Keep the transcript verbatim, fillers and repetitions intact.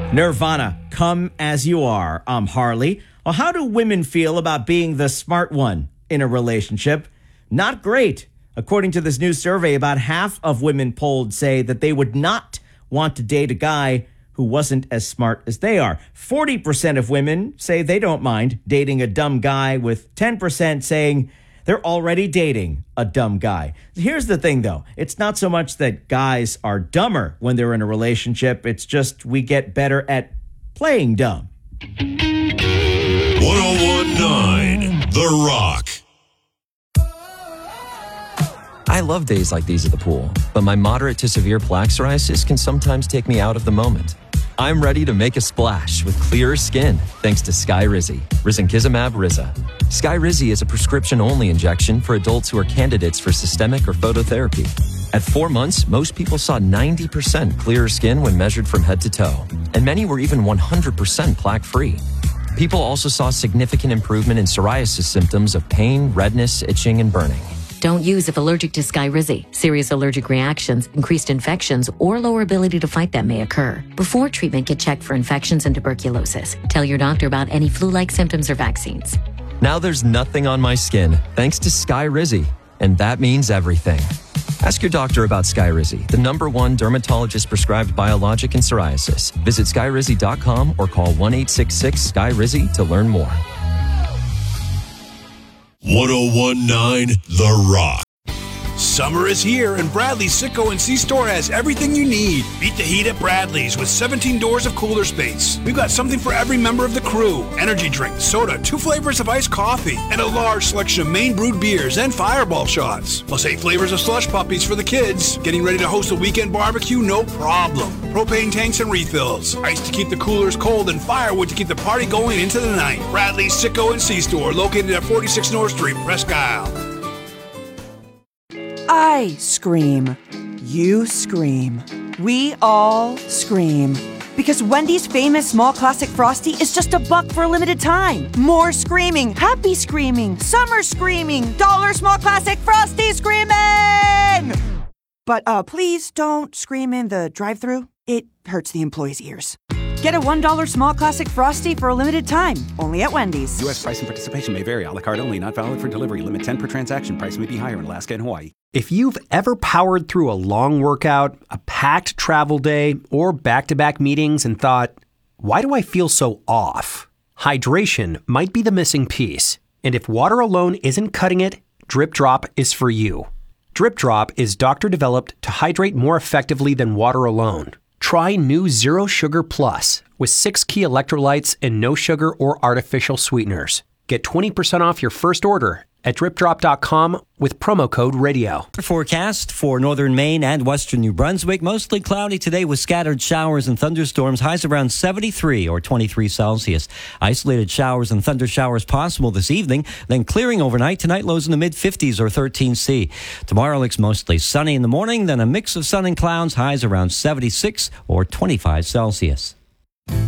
Nirvana, Come As You Are. I'm Harley. Well, how do women feel about being the smart one in a relationship? Not great. According to this new survey, about half of women polled say that they would not want to date a guy who wasn't as smart as they are. forty percent of women say they don't mind dating a dumb guy, with ten percent saying they're already dating a dumb guy. Here's the thing, though. It's not so much that guys are dumber when they're in a relationship. It's just we get better at playing dumb. ten nineteen The Rock. I love days like these at the pool, but my moderate to severe plaque psoriasis can sometimes take me out of the moment. I'm ready to make a splash with clearer skin thanks to Skyrizi, risankizumab Riza. Skyrizi is a prescription-only injection for adults who are candidates for systemic or phototherapy. At four months, most people saw ninety percent clearer skin when measured from head to toe, and many were even one hundred percent plaque-free. People also saw significant improvement in psoriasis symptoms of pain, redness, itching, and burning. Don't use if allergic to Skyrizi. Serious allergic reactions, increased infections, or lower ability to fight them may occur. Before treatment, get checked for infections and tuberculosis. Tell your doctor about any flu-like symptoms or vaccines. Now there's nothing on my skin thanks to Skyrizi, and that means everything. Ask your doctor about Skyrizi, the number one dermatologist-prescribed biologic in psoriasis. Visit skyrizi dot com or call one eight six six S K Y R I Z I to learn more. ten nineteen The Rock. Summer is here, and Bradley's Sitco and C-Store has everything you need. Beat the heat at Bradley's with seventeen doors of cooler space. We've got something for every member of the crew. Energy drink, soda, two flavors of iced coffee, and a large selection of Maine brewed beers and fireball shots. Plus eight flavors of slush puppies for the kids. Getting ready to host a weekend barbecue? No problem. Propane tanks and refills. Ice to keep the coolers cold, and firewood to keep the party going into the night. Bradley's Sitco and C-Store, located at forty-six North Street, Presque Isle. I scream. You scream. We all scream. Because Wendy's famous small classic Frosty is just a buck for a limited time. More screaming, happy screaming, summer screaming, dollar small classic Frosty screaming! But uh, please don't scream in the drive-thru. It hurts the employees' ears. Get a one dollar small classic Frosty for a limited time, only at Wendy's. U S price and participation may vary. A la carte only, not valid for delivery. Limit ten per transaction. Price may be higher in Alaska and Hawaii. If you've ever powered through a long workout, a packed travel day, or back-to-back meetings and thought, why do I feel so off? Hydration might be the missing piece. And if water alone isn't cutting it, Drip Drop is for you. Drip Drop is doctor-developed to hydrate more effectively than water alone. Try new Zero Sugar Plus with six key electrolytes and no sugar or artificial sweeteners. Get twenty percent off your first order at drip drop dot com with promo code radio. Forecast for northern Maine and western New Brunswick. Mostly cloudy today with scattered showers and thunderstorms. Highs around seventy-three or twenty-three Celsius. Isolated showers and thunder showers possible this evening. Then clearing overnight. Tonight lows in the mid fifties or thirteen C. Tomorrow looks mostly sunny in the morning. Then a mix of sun and clouds. Highs around seventy-six or twenty-five Celsius.